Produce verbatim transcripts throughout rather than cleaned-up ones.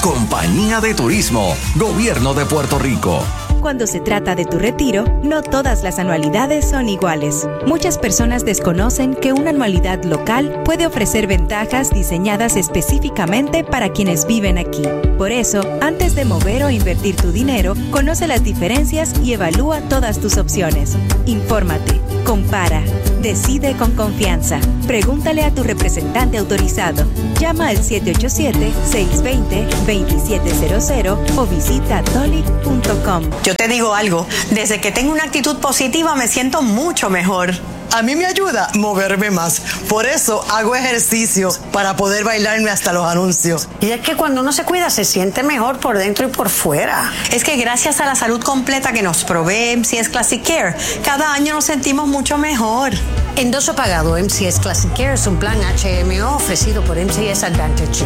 Compañía de Turismo, Gobierno de Puerto Rico. Cuando se trata de tu retiro, no todas las anualidades son iguales. Muchas personas desconocen que una anualidad local puede ofrecer ventajas diseñadas específicamente para quienes viven aquí. Por eso, antes de mover o invertir tu dinero, conoce las diferencias y evalúa todas tus opciones. Infórmate, compara, decide con confianza. Pregúntale a tu representante autorizado. Llama al siete ocho siete, seis dos cero, dos siete cero cero o visita dolic punto com. Yo te digo algo, desde que tengo una actitud positiva me siento mucho mejor. A mí me ayuda moverme más. Por eso hago ejercicio, para poder bailarme hasta los anuncios. Y es que cuando uno se cuida se siente mejor por dentro y por fuera. Es que gracias a la salud completa que nos provee M C S Classic Care, cada año nos sentimos mucho mejor. Endoso pagado M C S Classic Care es un plan H M O ofrecido por M C S Advantage.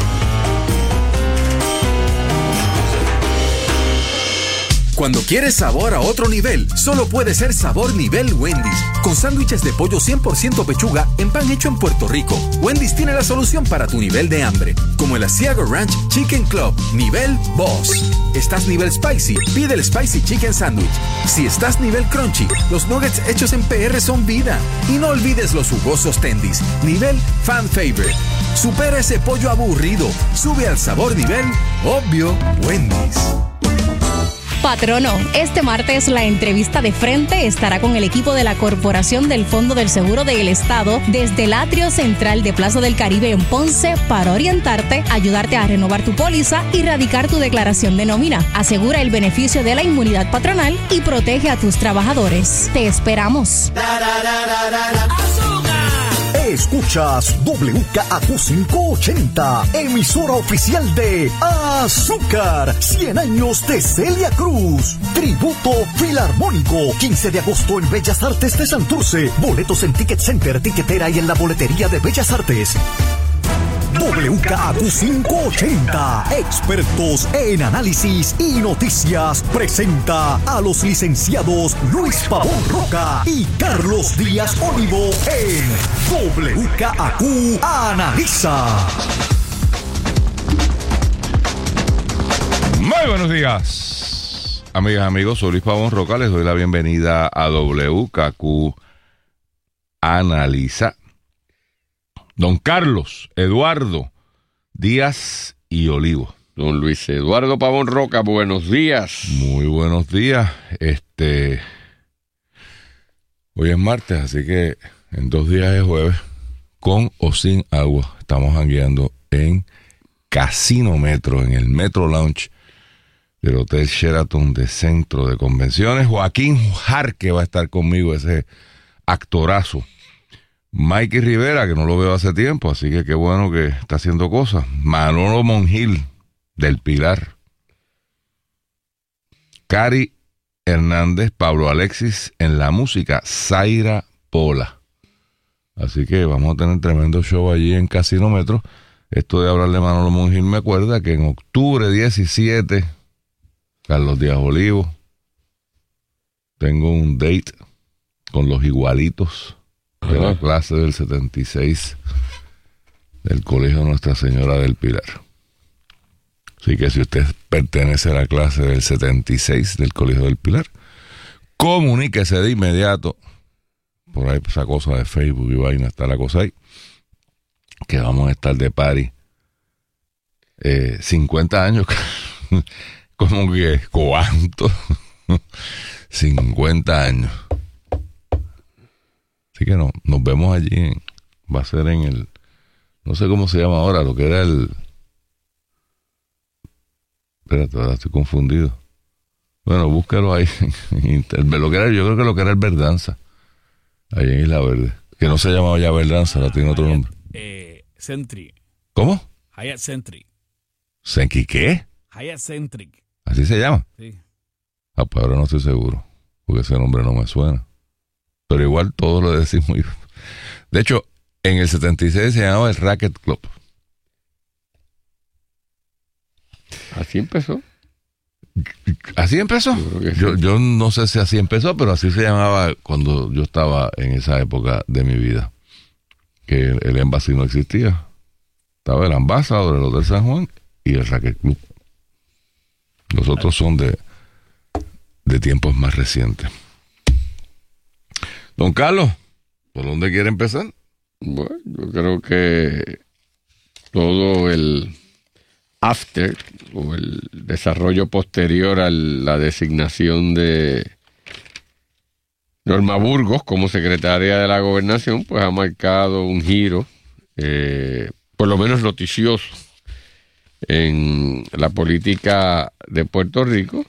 Cuando quieres sabor a otro nivel, solo puede ser sabor nivel Wendy's. Con sándwiches de pollo cien por ciento pechuga en pan hecho en Puerto Rico, Wendy's tiene la solución para tu nivel de hambre. Como el Asiago Ranch Chicken Club, nivel Boss. ¿Estás nivel Spicy? Pide el Spicy Chicken Sandwich. Si estás nivel Crunchy, los nuggets hechos en P R son vida. Y no olvides los jugosos tendies, nivel Fan Favorite. Supera ese pollo aburrido. Sube al sabor nivel obvio Wendy's. Patrono, este martes la entrevista de frente estará con el equipo de la Corporación del Fondo del Seguro del Estado desde el atrio central de Plaza del Caribe en Ponce para orientarte, ayudarte a renovar tu póliza y radicar tu declaración de nómina. Asegura el beneficio de la inmunidad patronal y protege a tus trabajadores. Te esperamos. Escuchas W K A Q quinientos ochenta, emisora oficial de Azúcar, cien años de Celia Cruz. Tributo Filarmónico, quince de agosto en Bellas Artes de Santurce. Boletos en Ticket Center, Tiquetera y en la boletería de Bellas Artes. W K A Q quinientos ochenta, expertos en análisis y noticias, presenta a los licenciados Luis Pavón Roca y Carlos Díaz Olivo en W K A Q Analiza. Muy buenos días, amigas, amigos. Soy Luis Pavón Roca. Les doy la bienvenida a W K A Q Analiza. Don Carlos Eduardo Díaz y Olivo. Don Luis Eduardo Pavón Roca, buenos días. Muy buenos días. Este, hoy es martes, así que en dos días es jueves, con o sin agua. Estamos jangueando en Casino Metro, en el Metro Lounge del Hotel Sheraton de Centro de Convenciones. Joaquín Jarque va a estar conmigo, ese actorazo. Mikey Rivera, que no lo veo hace tiempo, así que qué bueno que está haciendo cosas. Manolo Monjil, del Pilar. Cari Hernández, Pablo Alexis en la música, Zaira Pola. Así que vamos a tener tremendo show allí en Casino Metro. Esto de hablar de Manolo Monjil me acuerda que en octubre diecisiete, Carlos Díaz Olivo, tengo un date con los igualitos de la clase del setenta y seis del Colegio Nuestra Señora del Pilar. Así que si usted pertenece a la clase del setenta y seis del Colegio del Pilar, comuníquese de inmediato. Por ahí esa cosa de Facebook y vaina, está la cosa ahí, que vamos a estar de party eh, cincuenta años. Como que ¿cuánto? cincuenta años. Así que no, nos vemos allí, en, va a ser en el, no sé cómo se llama ahora, lo que era el, espérate, ahora estoy confundido. Bueno, búscalo ahí, lo que era, yo creo que lo que era el Verdanza, ahí en Isla Verde, que no se llamaba ya Verdanza, ahora tiene otro nombre. Eh, Century. ¿Cómo? Hyatt Century. ¿Senki qué? Hyatt Centric. ¿Así se llama? Sí. Ah, pues ahora no estoy seguro, porque ese nombre no me suena. Pero igual todos lo decimos. De hecho, en el setenta y seis se llamaba el Racket Club. ¿Así empezó? ¿Así empezó? Yo, sí. yo, yo no sé si así empezó, pero así se llamaba cuando yo estaba en esa época de mi vida. Que el, el Embassy no existía. Estaba el Ambassador, el Hotel San Juan, y el Racket Club. Los otros son de, de tiempos más recientes. Don Carlos, ¿por dónde quiere empezar? Bueno, yo creo que todo el after o el desarrollo posterior a la designación de Norma Burgos como secretaria de la Gobernación, pues ha marcado un giro, eh, por lo menos noticioso, en la política de Puerto Rico,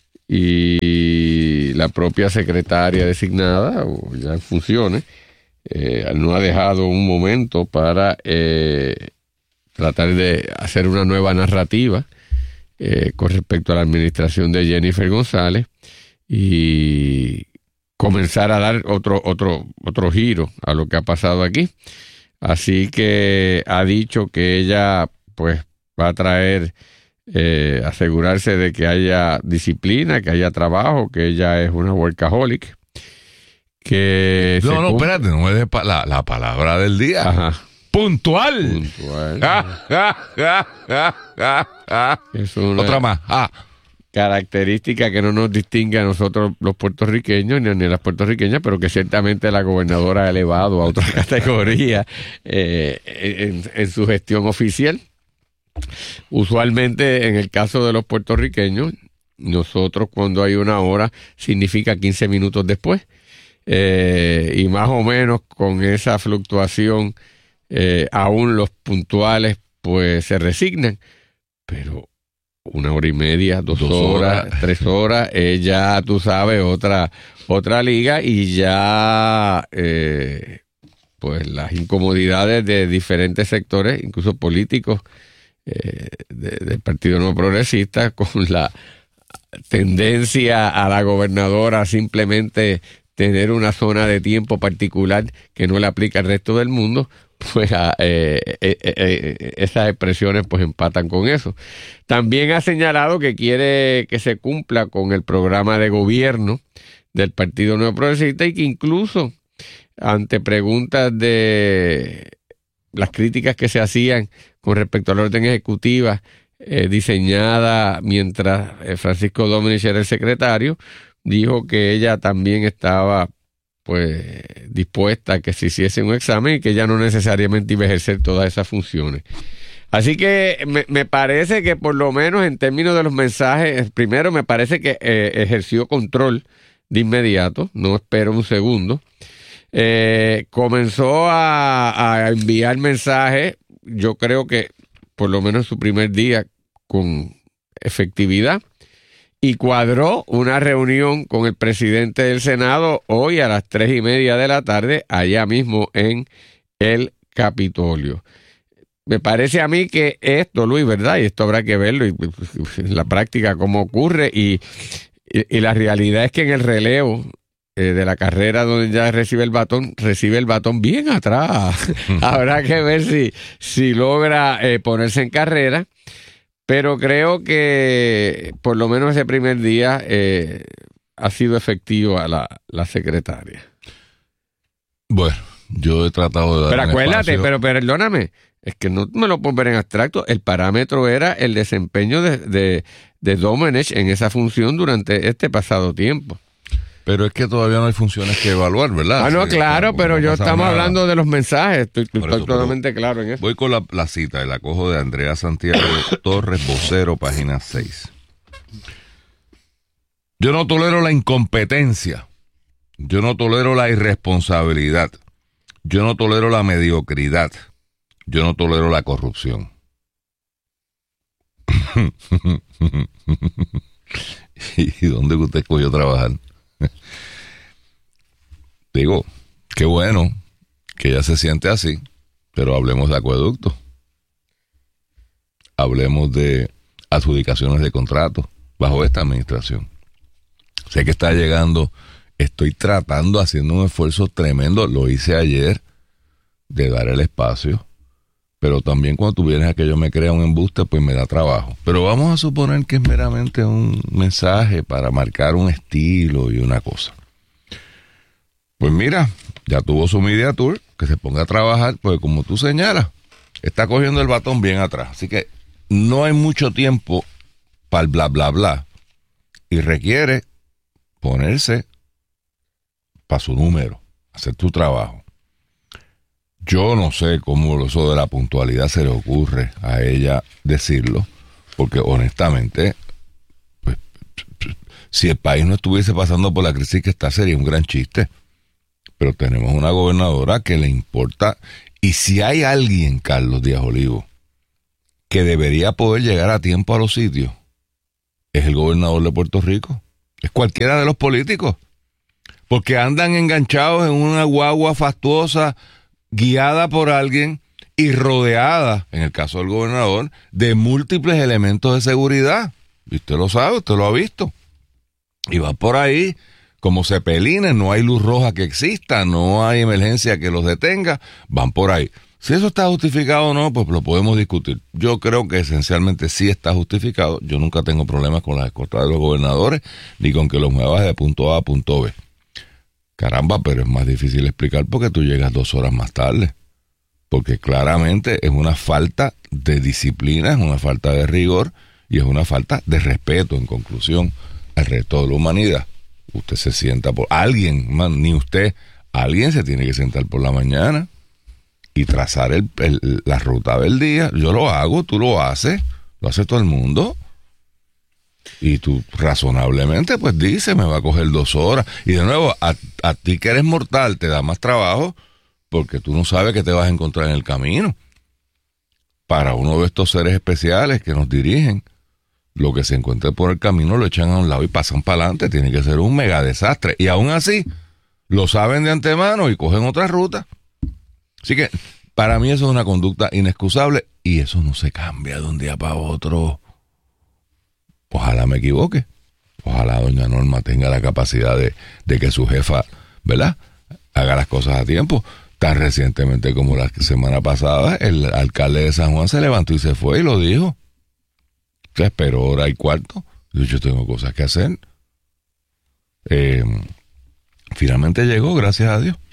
y la propia secretaria designada, o ya en funciones, eh, no ha dejado un momento para eh, tratar de hacer una nueva narrativa eh, con respecto a la administración de Jennifer González y comenzar a dar otro, otro, otro giro a lo que ha pasado aquí. Así que ha dicho que ella pues va a traer, eh, asegurarse de que haya disciplina, que haya trabajo, que ella es una workaholic. Que no, no, cumple. Espérate, no es la, la palabra del día. Ajá. Puntual. Puntual. Es una otra más. Ah. Característica que no nos distingue a nosotros los puertorriqueños ni a las puertorriqueñas, pero que ciertamente la gobernadora ha elevado a otra categoría eh, en, en su gestión oficial. Usualmente, en el caso de los puertorriqueños, nosotros cuando hay una hora significa quince minutos después. Eh, y más o menos con esa fluctuación, eh, aún los puntuales pues se resignan, pero una hora y media, dos, dos horas, horas, tres horas, es ya, tú sabes, otra, otra liga, y ya eh, pues las incomodidades de diferentes sectores, incluso políticos, eh, de, del Partido Nuevo Progresista, con la tendencia a la gobernadora a simplemente tener una zona de tiempo particular que no le aplica al resto del mundo, pues eh, eh, eh, eh, esas expresiones pues empatan con eso. También ha señalado que quiere que se cumpla con el programa de gobierno del Partido Nuevo Progresista, y que incluso ante preguntas de las críticas que se hacían con respecto a la orden ejecutiva eh, diseñada mientras eh, Francisco Domenech era el secretario, dijo que ella también estaba pues dispuesta a que se hiciese un examen y que ella no necesariamente iba a ejercer todas esas funciones. Así que me, me parece que por lo menos en términos de los mensajes, primero me parece que eh, ejerció control de inmediato, no espero un segundo. Eh, comenzó a, a enviar mensajes, yo creo que por lo menos su primer día, con efectividad. Y cuadró una reunión con el presidente del Senado hoy a las tres y media de la tarde, allá mismo en el Capitolio. Me parece a mí que esto, Luis, ¿verdad? Y esto habrá que verlo y, en la práctica cómo ocurre. Y, y, y la realidad es que en el relevo eh, de la carrera donde ya recibe el batón, recibe el batón bien atrás. Habrá que ver si, si logra eh, ponerse en carrera. Pero creo que por lo menos ese primer día eh, ha sido efectivo la, la secretaria. Bueno, yo he tratado de dar Pero un acuérdate, espacio. pero perdóname, es que no me lo puedo ver en abstracto. El parámetro era el desempeño de, de, de Domenech en esa función durante este pasado tiempo. Pero es que todavía no hay funciones que evaluar, ¿verdad? Ah, no, sí, claro, no, pero no yo estamos nada. hablando de los mensajes. Estoy, estoy eso, totalmente claro en eso. Voy con la, la cita, y la cojo de Andrea Santiago Torres, vocero, página seis. Yo no tolero la incompetencia. Yo no tolero la irresponsabilidad. Yo no tolero la mediocridad. Yo no tolero la corrupción. ¿Y dónde usted escogió trabajar? Digo, qué bueno que ella se siente así, pero hablemos de acueductos. Hablemos de adjudicaciones de contratos bajo esta administración. Sé que está llegando, estoy tratando, haciendo un esfuerzo tremendo, lo hice ayer, de dar el espacio, pero también cuando tú vienes a que yo me crea un embuste, pues me da trabajo. Pero vamos a suponer que es meramente un mensaje para marcar un estilo y una cosa. Pues mira, ya tuvo su media tour, que se ponga a trabajar, porque como tú señalas, está cogiendo el batón bien atrás. Así que no hay mucho tiempo para el bla, bla, bla. Y requiere ponerse para su número, hacer tu trabajo. Yo no sé cómo eso de la puntualidad se le ocurre a ella decirlo, porque honestamente, pues, si el país no estuviese pasando por la crisis que está, sería un gran chiste. Pero tenemos una gobernadora que le importa, y si hay alguien, Carlos Díaz Olivo, que debería poder llegar a tiempo a los sitios, es el gobernador de Puerto Rico. Es cualquiera de los políticos. Porque andan enganchados en una guagua fastuosa, guiada por alguien y rodeada, en el caso del gobernador, de múltiples elementos de seguridad. Y usted lo sabe, usted lo ha visto. Y va por ahí como cepelines, no hay luz roja que exista, no hay emergencia que los detenga, van por ahí. Si eso está justificado o no, pues lo podemos discutir. Yo creo que esencialmente sí está justificado. Yo nunca tengo problemas con las escoltas de los gobernadores, ni con que los muevas de punto A a punto B. Caramba, pero es más difícil explicar porque tú llegas dos horas más tarde. Porque claramente es una falta de disciplina, es una falta de rigor y es una falta de respeto, en conclusión, al resto de la humanidad. Usted se sienta por... Alguien, man, ni usted, alguien se tiene que sentar por la mañana y trazar el, el, la ruta del día. Yo lo hago, tú lo haces, lo hace todo el mundo. Y tú razonablemente pues dices, me va a coger dos horas. Y de nuevo, a, a ti que eres mortal te da más trabajo porque tú no sabes qué te vas a encontrar en el camino. Para uno de estos seres especiales que nos dirigen, lo que se encuentre por el camino lo echan a un lado y pasan para adelante. Tiene que ser un mega desastre. Y aún así, lo saben de antemano y cogen otra ruta. Así que para mí eso es una conducta inexcusable y eso no se cambia de un día para otro. Ojalá me equivoque. Ojalá doña Norma tenga la capacidad de, de que su jefa, ¿verdad?, haga las cosas a tiempo. Tan recientemente como la semana pasada, el alcalde de San Juan se levantó y se fue y lo dijo. Se esperó hora y cuarto. Yo tengo cosas que hacer. Eh, finalmente llegó, gracias a Dios.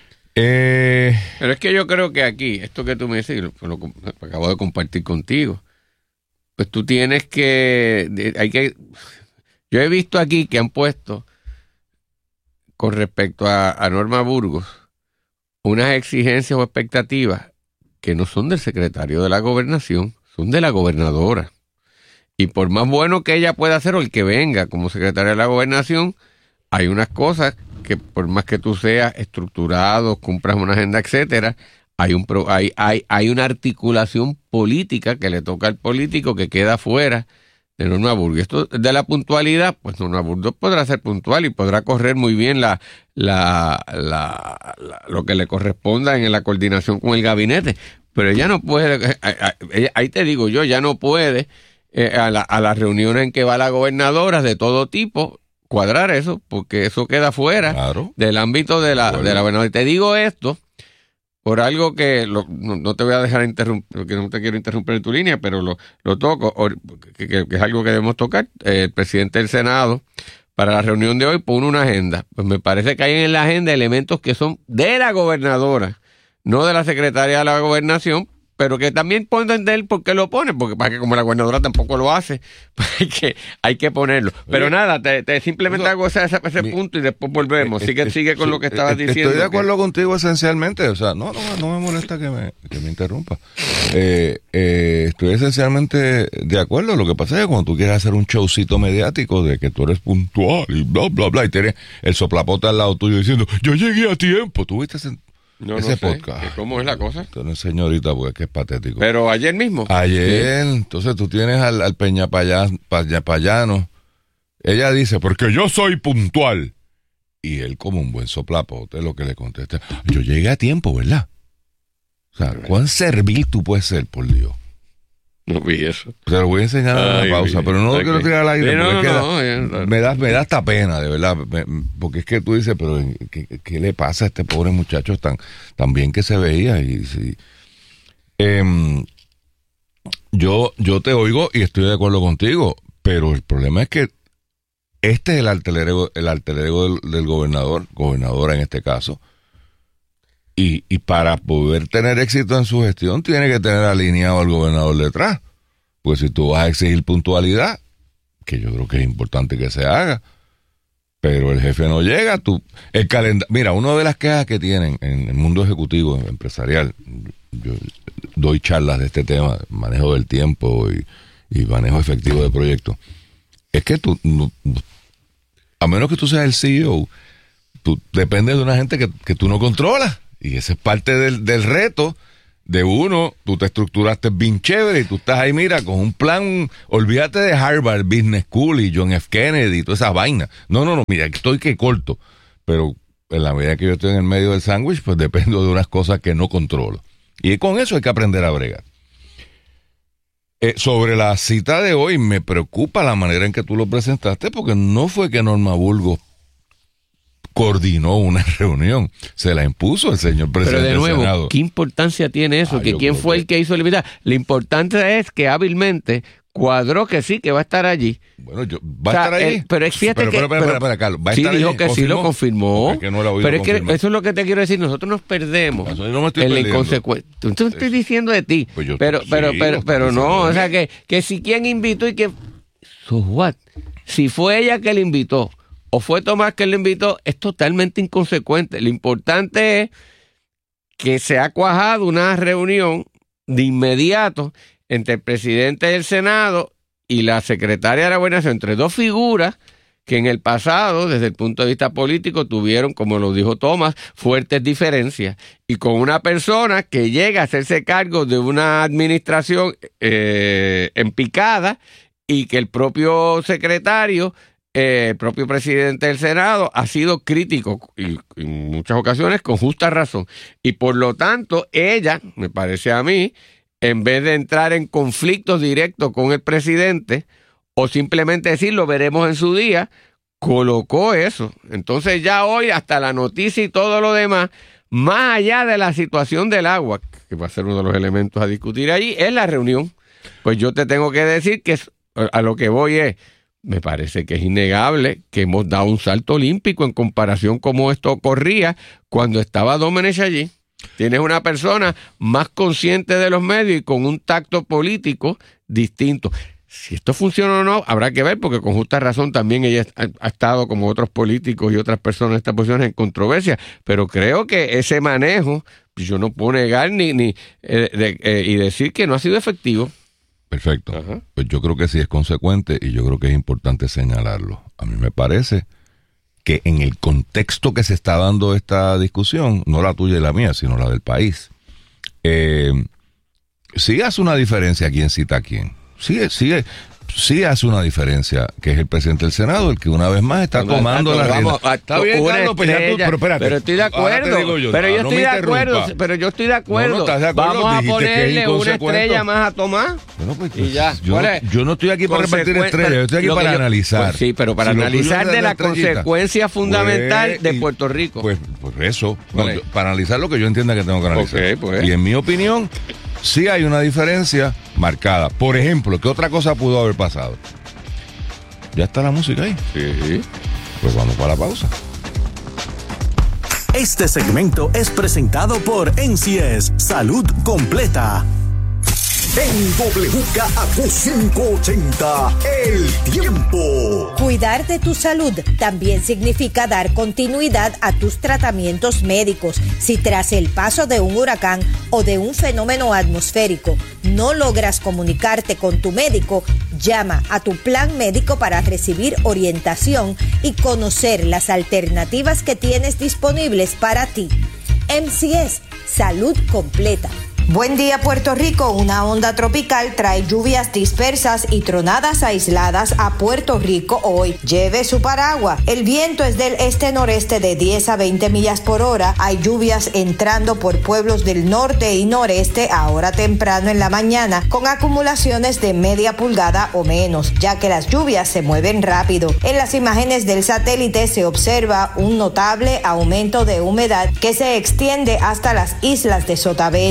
Eh, Pero es que yo creo que aquí, esto que tú me dices, lo, lo, lo acabo de compartir contigo, pues tú tienes que, hay que, yo he visto aquí que han puesto con respecto a, a Norma Burgos unas exigencias o expectativas que no son del secretario de la gobernación, son de la gobernadora. Y por más bueno que ella pueda hacer o el que venga como secretaria de la gobernación, hay unas cosas que por más que tú seas estructurado, cumplas una agenda, etcétera, hay un pro, hay, hay, hay una articulación política que le toca al político que queda fuera de Norma Burgos. Esto de la puntualidad, pues Norma Burgos podrá ser puntual y podrá correr muy bien la, la, la, la lo que le corresponda en la coordinación con el gabinete, pero ella no puede, ella, ahí te digo yo, ya no puede eh, a, la, a las reuniones en que va la gobernadora de todo tipo cuadrar eso, porque eso queda fuera claro. del ámbito de la, bueno. de la gobernadora. Y te digo esto por algo que lo, no, no te voy a dejar interrumpir, porque no te quiero interrumpir en tu línea, pero lo, lo toco, que, que, que es algo que debemos tocar. Eh, el presidente del Senado, para la reunión de hoy, pone una agenda. Pues me parece que hay en la agenda elementos que son de la gobernadora, no de la secretaria de la gobernación, pero que también puedo entender por qué lo pone, porque para que como la gobernadora tampoco lo hace, pues hay que hay que ponerlo. Pero Oye, nada, te, te simplemente eso, hago ese, ese mi, punto y después volvemos. Sigue, eh, sigue con sí, lo que estabas eh, diciendo. Estoy de acuerdo que... contigo esencialmente, o sea, no, no, no me molesta que me, que me interrumpa. Eh, eh, estoy esencialmente de acuerdo. Lo que pasa es que cuando tú quieres hacer un showcito mediático de que tú eres puntual y bla, bla, bla, y tienes el soplapote al lado tuyo diciendo, yo llegué a tiempo, tú viste ese... No, ese no sé. podcast. ¿Cómo es la cosa? Entonces, señorita, porque es que es patético. Pero ayer mismo. Ayer, sí. Entonces tú tienes al, al Peñapayano, Payano. Ella dice, porque yo soy puntual. Y él, como un buen soplapote, lo que le contesta, yo llegué a tiempo, ¿verdad? O sea, ¿cuán servil tú puedes ser, por Dios? No vi eso. Te lo voy a enseñar en la pausa, vi. pero no lo quiero tirar al aire. Sí, no, no, queda, no, no, me, da, me da hasta pena, de verdad. Me, porque es que tú dices, pero ¿qué, qué le pasa a este pobre muchacho tan, tan bien que se veía? Y, sí. eh, yo, yo te oigo y estoy de acuerdo contigo, pero el problema es que este es el alter ego, el alter ego del, del gobernador, gobernadora en este caso. Y, y para poder tener éxito en su gestión tiene que tener alineado al gobernador detrás. Pues si tú vas a exigir puntualidad, que yo creo que es importante que se haga, pero el jefe no llega, tú, el calendario, mira, una de las quejas que tienen en el mundo ejecutivo, empresarial, yo doy charlas de este tema, manejo del tiempo y, y manejo efectivo de proyectos, es que tú, no, a menos que tú seas el C E O, tú dependes de una gente que, que tú no controlas, y esa es parte del, del reto de uno. Tú te estructuraste bien chévere y tú estás ahí, mira, con un plan, olvídate de Harvard Business School y John F. Kennedy y toda esa vaina. No, no, no, mira, estoy que corto, pero en la medida que yo estoy en el medio del sándwich, pues dependo de unas cosas que no controlo. Y con eso hay que aprender a bregar. Eh, sobre la cita de hoy, me preocupa la manera en que tú lo presentaste, porque no fue que Norma Burgos coordinó una reunión, se la impuso el señor presidente del Senado. Pero de nuevo, ¿qué importancia tiene eso? Ah, que quién fue que... el que hizo el invitado. Lo importante es que hábilmente cuadró que sí, que va a estar allí. Bueno, yo, va o sea, a estar allí. Eh, pero es fíjate pero, que... pero, pero, pero, pero, Carlos, ¿va a sí, estar dijo allí? que ¿Confirmó? sí, lo confirmó. Es que no lo pero es confirmar. que eso es lo que te quiero decir. Nosotros nos perdemos eso yo no me estoy en la perdiendo. inconsecuencia. Entonces es... estoy diciendo de ti. Pues yo, pero, sí, pero, pero, pero no, o sea, que... que, que si quién invitó y que... So what? Si fue ella que le invitó o fue Tomás que le invitó, es totalmente inconsecuente. Lo importante es que se ha cuajado una reunión de inmediato entre el presidente del Senado y la secretaria de la Gobernación, entre dos figuras que en el pasado, desde el punto de vista político, tuvieron, como lo dijo Tomás, fuertes diferencias. Y con una persona que llega a hacerse cargo de una administración eh, en picada, y que el propio secretario, eh, el propio presidente del Senado ha sido crítico y en muchas ocasiones con justa razón. Y por lo tanto, ella, me parece a mí, en vez de entrar en conflictos directos con el presidente o simplemente decir lo veremos en su día, colocó eso. Entonces ya hoy hasta la noticia y todo lo demás, más allá de la situación del agua, que va a ser uno de los elementos a discutir ahí, es la reunión. Pues yo te tengo que decir que a lo que voy es, me parece que es innegable que hemos dado un salto olímpico en comparación como esto ocurría cuando estaba Domenech allí. Tienes una persona más consciente de los medios y con un tacto político distinto. Si esto funciona o no, habrá que ver, porque con justa razón también ella ha, ha estado, como otros políticos y otras personas en estas posiciones, en controversia. Pero creo que ese manejo, yo no puedo negar ni, ni eh, de, eh, y decir que no ha sido efectivo. Perfecto. Ajá. Pues yo creo que sí es consecuente y yo creo que es importante señalarlo. A mí me parece que en el contexto que se está dando esta discusión, no la tuya y la mía, sino la del país, eh, sí hace una diferencia quién cita a quién. Sí, sí, sí hace una diferencia, que es el presidente del Senado, el que una vez más está no, tomando la rienda. Está bien, Carlos, pues ya tú, pero espérate. Pero estoy de acuerdo. Yo, pero no, yo estoy no de acuerdo. Pero yo estoy de acuerdo. No, no estás de acuerdo. Vamos a ponerle una estrella más a Tomás. Bueno, pues, y ya. Yo, yo no estoy aquí para repartir estrellas, yo estoy aquí para yo, analizar. Pues sí, pero para si analizar de la consecuencia fundamental pues, de Puerto Rico. Pues por eso, no, yo, para analizar lo que yo entienda que tengo que analizar. Okay, pues. Y en mi opinión, sí hay una diferencia marcada. Por ejemplo, ¿qué otra cosa pudo haber pasado? ¿Ya está la música ahí? Sí. Pues vamos para la pausa. Este segmento es presentado por N C S Salud Completa. En W K A Q quinientos ochenta, el tiempo. Cuidar de tu salud también significa dar continuidad a tus tratamientos médicos. Si tras el paso de un huracán o de un fenómeno atmosférico no logras comunicarte con tu médico, llama a tu plan médico para recibir orientación y conocer las alternativas que tienes disponibles para ti. M C S Salud Completa. Buen día, Puerto Rico. Una onda tropical trae lluvias dispersas y tronadas aisladas a Puerto Rico hoy. Lleve su paraguas. El viento es del este-noreste de diez a veinte millas por hora. Hay lluvias entrando por pueblos del norte y noreste ahora temprano en la mañana, con acumulaciones de media pulgada o menos, ya que las lluvias se mueven rápido. En las imágenes del satélite se observa un notable aumento de humedad que se extiende hasta las islas de Sotavento.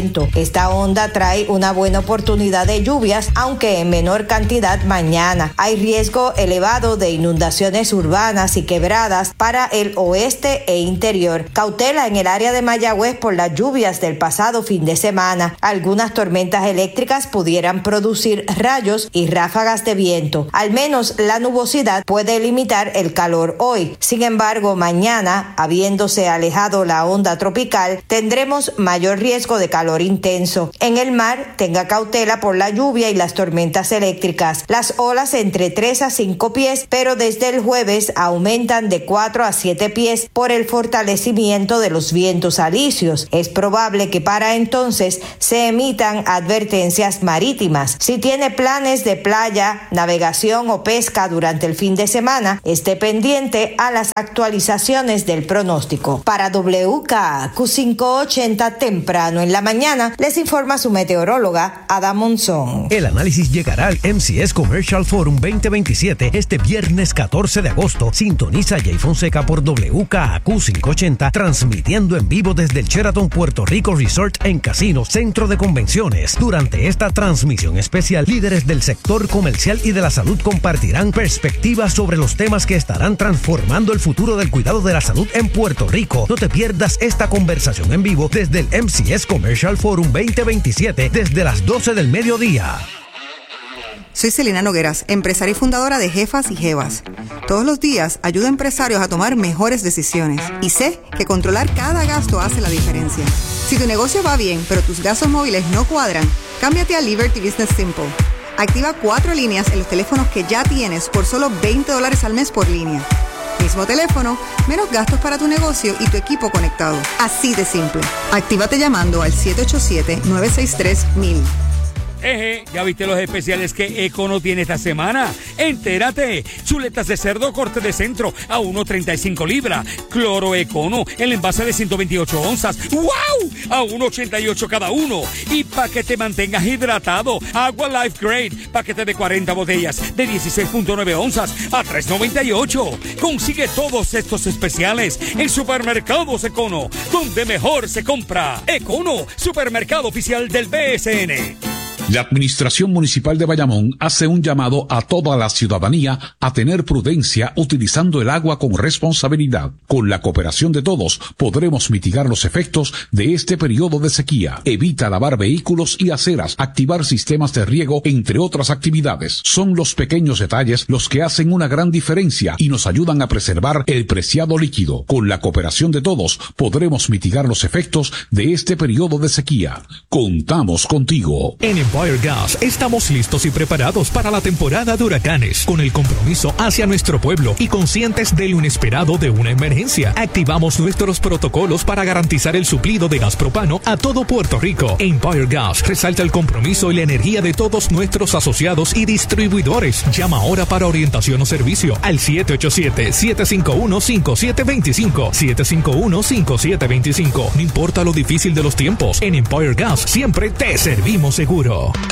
Esta onda trae una buena oportunidad de lluvias, aunque en menor cantidad mañana. Hay riesgo elevado de inundaciones urbanas y quebradas para el oeste e interior. Cautela en el área de Mayagüez por las lluvias del pasado fin de semana. Algunas tormentas eléctricas pudieran producir rayos y ráfagas de viento. Al menos la nubosidad puede limitar el calor hoy. Sin embargo, mañana, habiéndose alejado la onda tropical, tendremos mayor riesgo de calor intenso. En el mar, tenga cautela por la lluvia y las tormentas eléctricas. Las olas entre tres a cinco pies, pero desde el jueves aumentan de cuatro a siete pies por el fortalecimiento de los vientos alisios. Es probable que para entonces se emitan advertencias marítimas. Si tiene planes de playa, navegación o pesca durante el fin de semana, esté pendiente a las actualizaciones del pronóstico. Para W K A Q quinientos ochenta temprano en la mañana, les informa su meteoróloga Ada Monzón. El análisis llegará al M C S Commercial Forum veinte veintisiete este viernes catorce de agosto. Sintoniza a Jay Fonseca por W K A Q quinientos ochenta, transmitiendo en vivo desde el Sheraton Puerto Rico Resort en Casino Centro de Convenciones. Durante esta transmisión especial, líderes del sector comercial y de la salud compartirán perspectivas sobre los temas que estarán transformando el futuro del cuidado de la salud en Puerto Rico. No te pierdas esta conversación en vivo desde el M C S Commercial Forum veinte veintisiete desde las doce del mediodía. Soy Celina Nogueras, empresaria y fundadora de Jefas y Jevas. Todos los días ayudo a empresarios a tomar mejores decisiones y sé que controlar cada gasto hace la diferencia. Si tu negocio va bien, pero tus gastos móviles no cuadran, cámbiate a Liberty Business Simple. Activa cuatro líneas en los teléfonos que ya tienes por solo veinte dólares al mes por línea. Mismo teléfono, menos gastos para tu negocio y tu equipo conectado. Así de simple. Actívate llamando al siete ocho siete, nueve seis tres, mil. Eje, ¿ya viste los especiales que Econo tiene esta semana? ¡Entérate! Chuletas de cerdo corte de centro a uno treinta y cinco libras. Cloro Econo, el envase de ciento veintiocho onzas. ¡Wow! A uno ochenta y ocho cada uno. Y para que te mantengas hidratado, Agua Life Grade, paquete de cuarenta botellas de dieciséis punto nueve onzas a tres noventa y ocho. Consigue todos estos especiales en Supermercados Econo, donde mejor se compra. Econo, supermercado oficial del B S N. La Administración Municipal de Bayamón hace un llamado a toda la ciudadanía a tener prudencia utilizando el agua con responsabilidad. Con la cooperación de todos, podremos mitigar los efectos de este periodo de sequía. Evita lavar vehículos y aceras, activar sistemas de riego, entre otras actividades. Son los pequeños detalles los que hacen una gran diferencia y nos ayudan a preservar el preciado líquido. Con la cooperación de todos, podremos mitigar los efectos de este periodo de sequía. Contamos contigo. En Empire Gas estamos listos y preparados para la temporada de huracanes, con el compromiso hacia nuestro pueblo y conscientes de lo inesperado de una emergencia. Activamos nuestros protocolos para garantizar el suplido de gas propano a todo Puerto Rico. Empire Gas resalta el compromiso y la energía de todos nuestros asociados y distribuidores. Llama ahora para orientación o servicio al siete ocho siete, siete cinco uno, cinco siete dos cinco, siete cinco uno, cinco siete dos cinco. No importa lo difícil de los tiempos, en Empire Gas siempre te servimos seguro.